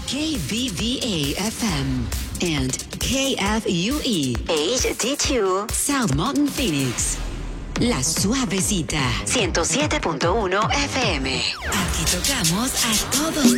KBVA FM and KFUE HD2 South Mountain Phoenix. La Suavecita 107.1 FM. Aquí tocamos a todos